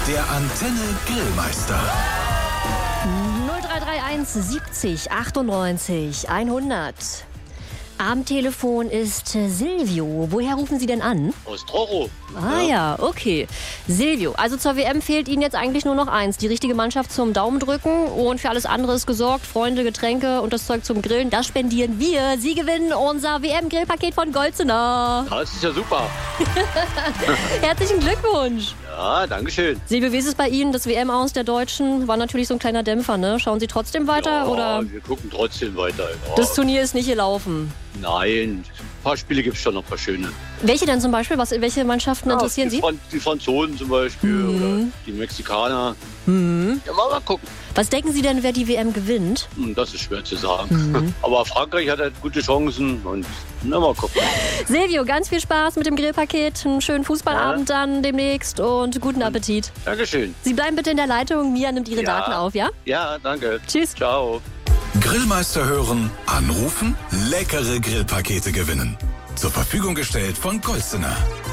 Der Antenne Grillmeister. 0331 70 98 100. Am Telefon ist Silvio. Woher rufen Sie denn an? Aus Troro. Ja, okay. Silvio, also zur WM fehlt Ihnen jetzt eigentlich nur noch eins. Die richtige Mannschaft zum Daumen drücken und für alles andere ist gesorgt. Freunde, Getränke und das Zeug zum Grillen, das spendieren wir. Sie gewinnen unser WM-Grillpaket von Golzener. Das ist ja super. Herzlichen Glückwunsch. Ja, danke schön. Silvio, wie ist es bei Ihnen? Das WM-Aus der Deutschen war natürlich so ein kleiner Dämpfer, ne? Schauen Sie trotzdem weiter? Ja, oder? wir gucken trotzdem weiter. Ja. Das Turnier ist nicht gelaufen. Nein, ein paar Spiele gibt es schon noch, ein paar schöne. Welche denn zum Beispiel? Welche Mannschaften interessieren Sie? Die Franzosen zum Beispiel oder die Mexikaner. Ja, mal gucken. Was denken Sie denn, wer die WM gewinnt? Das ist schwer zu sagen. Aber Frankreich hat halt gute Chancen und mal gucken. Silvio, ganz viel Spaß mit dem Grillpaket. Einen schönen Fußballabend dann demnächst und guten Appetit. Dankeschön. Sie bleiben bitte in der Leitung. Mia nimmt Ihre Daten auf, ja? Ja, danke. Tschüss. Ciao. Grillmeister hören, anrufen, leckere Grillpakete gewinnen. Zur Verfügung gestellt von Golzener.